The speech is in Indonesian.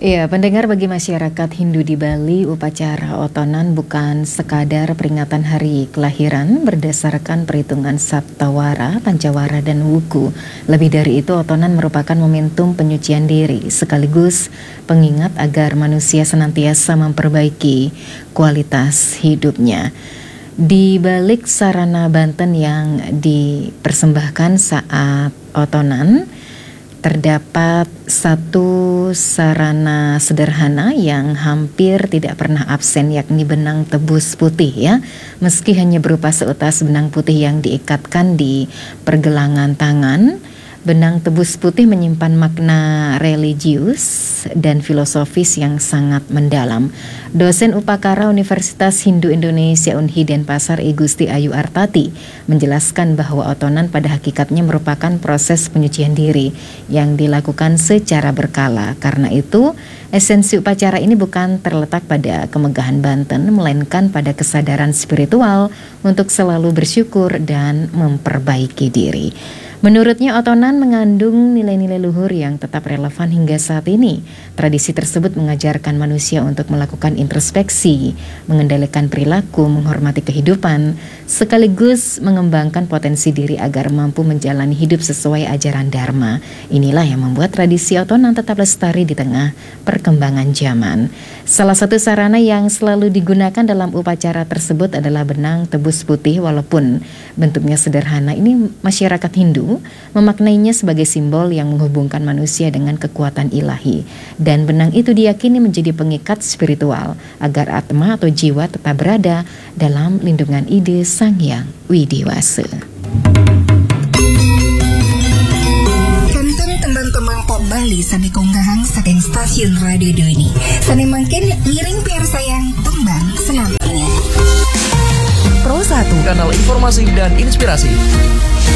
Ya, pendengar, bagi masyarakat Hindu di Bali, upacara otonan bukan sekadar peringatan hari kelahiran berdasarkan perhitungan Saptawara, Pancawara, dan Wuku. Lebih dari itu, otonan merupakan momentum penyucian diri, sekaligus pengingat agar manusia senantiasa memperbaiki kualitas hidupnya. Di balik sarana Banten yang dipersembahkan saat otonan, terdapat satu sarana sederhana yang hampir tidak pernah absen, yakni benang tebus putih ya. Meski hanya berupa seutas benang putih yang diikatkan di pergelangan tangan, benang tebus putih menyimpan makna religius dan filosofis yang sangat mendalam. Dosen Upakara Universitas Hindu Indonesia Unhi Denpasar, I Gusti Ayu Artati, menjelaskan bahwa otonan pada hakikatnya merupakan proses penyucian diri yang dilakukan secara berkala. Karena itu, esensi upacara ini bukan terletak pada kemegahan Banten, melainkan pada kesadaran spiritual untuk selalu bersyukur dan memperbaiki diri. Menurutnya, otonan mengandung nilai-nilai luhur yang tetap relevan hingga saat ini. Tradisi tersebut mengajarkan manusia untuk melakukan introspeksi, mengendalikan perilaku, menghormati kehidupan, sekaligus mengembangkan potensi diri agar mampu menjalani hidup sesuai ajaran Dharma. Inilah yang membuat tradisi otonan tetap lestari di tengah perkembangan zaman. Salah satu sarana yang selalu digunakan dalam upacara tersebut adalah benang tebus putih. Walaupun bentuknya sederhana, ini masyarakat Hindu memaknainya sebagai simbol yang menghubungkan manusia dengan kekuatan ilahi, dan benang itu diyakini menjadi pengikat spiritual agar atma atau jiwa tetap berada dalam lindungan ide Sang Hyang Widiwasa. Kanten teman-teman Pop Bali sampai konggahang saking stasiun radio ini. Sane mangkin miring PR sayang tembang senam ini. Pro 1, kanal informasi dan inspirasi.